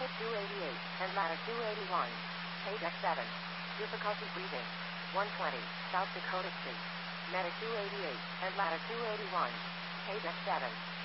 Medic 288 and ladder 281. Page X7. Difficulty breathing. 120, South Dakota Street. Medic 288 and ladder 281. Page X7.